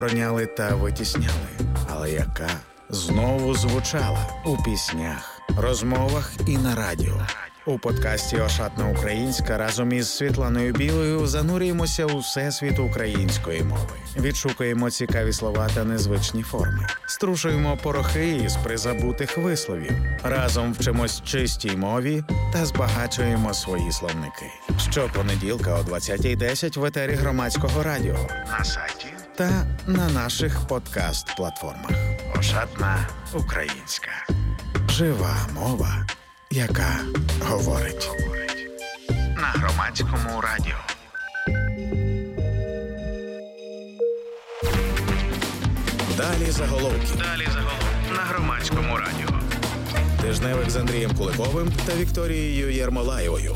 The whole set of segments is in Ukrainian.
Роняли та витісняли, але яка знову звучала у піснях, розмовах і на радіо. У подкасті «Ошатна українська» разом із Світланою Білою занурюємося у всесвіт української мови. Відшукуємо цікаві слова та незвичні форми. Струшуємо порохи із призабутих висловів. Разом вчимось чистій мові та збагачуємо свої словники. Щопонеділка о 20:10 в етері Громадського радіо, на сайті та на наших подкаст-платформах. «Ошатна українська». Жива мова, яка говорить. На Громадському радіо. Далі заголовки. На Громадському радіо. Тижневик з Андрієм Куликовим та Вікторією Єрмолаєвою.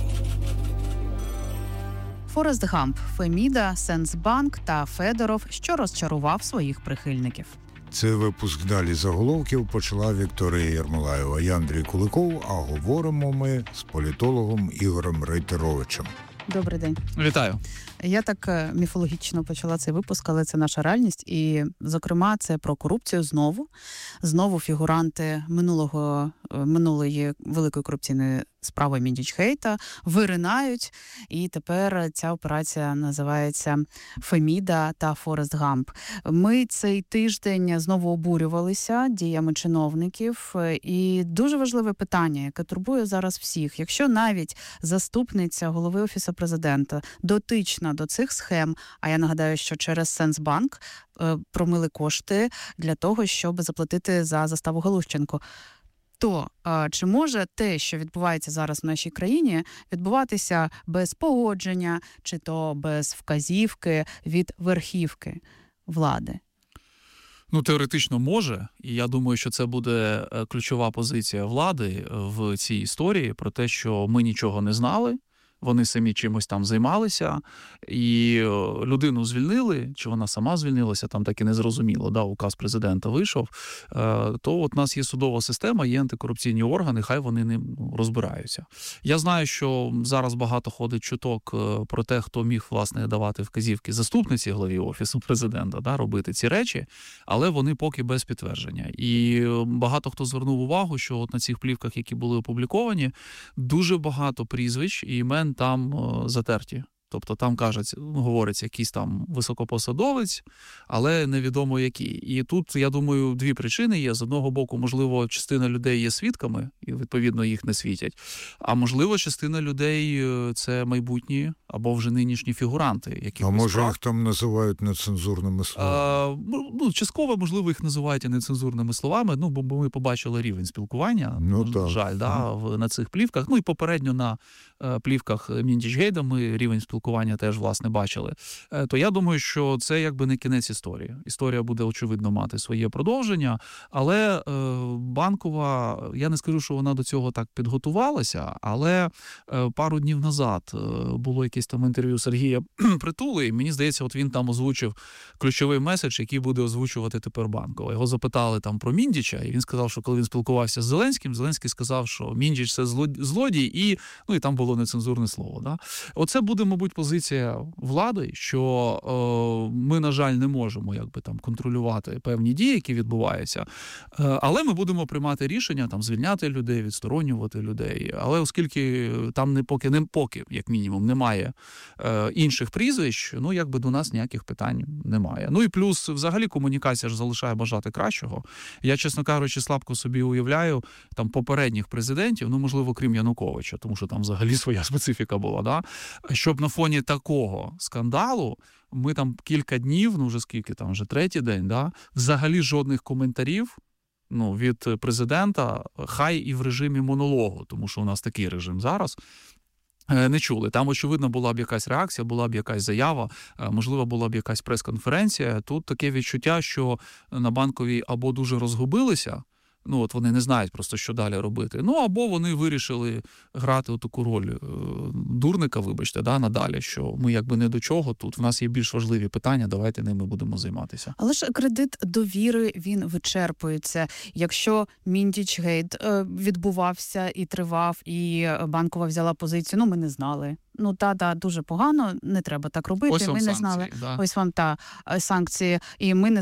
Форест Гамп, Феміда, Сенсбанк та Федоров, що розчарував своїх прихильників. Це випуск «Далі заголовків» почала Вікторія Єрмолаєва. Я Андрій Куликов, а говоримо ми з політологом Ігорем Рейтеровичем. Добрий день. Вітаю. Я так міфологічно почала цей випуск, але це наша реальність. І, зокрема, це про корупцію знову фігуранти минулої великої корупційної справи Міндічгейта виринають. І тепер ця операція називається «Феміда» та «Форест Гамп». Ми цей тиждень знову обурювалися діями чиновників. І дуже важливе питання, яке турбує зараз всіх. Якщо навіть заступниця голови Офісу президента дотична до цих схем, а я нагадаю, що через Сенсбанк промили кошти для того, щоб заплатити за заставу Галущенко, то чи може те, що відбувається зараз в нашій країні, відбуватися без погодження, чи то без вказівки від верхівки влади? Теоретично може, і я думаю, що це буде ключова позиція влади в цій історії про те, що ми нічого не знали, вони самі чимось там займалися, і людину звільнили, чи вона сама звільнилася, там так і не зрозуміло, указ президента вийшов, то от у нас є судова система, є антикорупційні органи, хай вони ним розбираються. Я знаю, що зараз багато ходить чуток про те, хто міг, власне, давати вказівки заступниці голові Офісу президента, робити ці речі, але вони поки без підтвердження. І багато хто звернув увагу, що от на цих плівках, які були опубліковані, дуже багато прізвищ і імен там затерті. Тобто там говориться якийсь там високопосадовець, але невідомо який. І тут, я думаю, дві причини є. З одного боку, можливо, частина людей є свідками, і, відповідно, їх не світять. А можливо, частина людей – це майбутні або вже нинішні фігуранти. А може їх там називають нецензурними словами? Частково, можливо, їх називають і нецензурними словами, бо ми побачили рівень спілкування, жаль, на цих плівках. І попередньо на плівках Міндічгейта ми рівень спілкування теж, власне, бачили. То я думаю, що це якби не кінець історії. Історія буде, очевидно, мати своє продовження, але Банкова, я не скажу, що вона до цього так підготувалася, але пару днів назад було якесь там інтерв'ю Сергія Притули, і мені здається, от він там озвучив ключовий меседж, який буде озвучувати тепер Банкова. Його запитали там про Міндіча, і він сказав, що коли він спілкувався з Зеленським, Зеленський сказав, що Міндіч – це злодій, і там було нецензурне слово. Да? Оце буде, мабуть, позиція влади, що ми, на жаль, не можемо контролювати певні дії, які відбуваються, але ми будемо приймати рішення, звільняти людей, відсторонювати людей. Але оскільки там поки, як мінімум, немає інших прізвищ, до нас ніяких питань немає. І плюс, взагалі, комунікація ж залишає бажати кращого. Я, чесно кажучи, слабко собі уявляю попередніх президентів, можливо, крім Януковича, тому що там взагалі своя специфіка була, да? Щоб на фоні такого скандалу ми там кілька днів, вже третій день, да? Взагалі жодних коментарів від президента, хай і в режимі монологу, тому що у нас такий режим зараз, не чули. Там, очевидно, була б якась реакція, була б якась заява, можливо, була б якась прес-конференція. Тут таке відчуття, що на Банковій або дуже розгубилися, вони не знають просто, що далі робити. Або вони вирішили грати таку роль дурника, вибачте, надалі, що ми не до чого тут, в нас є більш важливі питання, давайте ними будемо займатися. Але ж кредит довіри, він вичерпується. Якщо Міндічгейт відбувався і тривав, і Банкова взяла позицію, ми не знали. Дуже погано, не треба так робити, ми не знали. Да. Ось вам санкції, і ми не